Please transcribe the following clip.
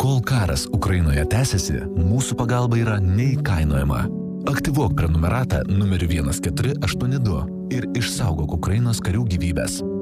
Kol karas Ukrainoje tęsiasi, mūsų pagalba yra neįkainojama. Aktyvuok prenumeratą numeriu 1482 ir išsaugok Ukrainos karių gyvybės.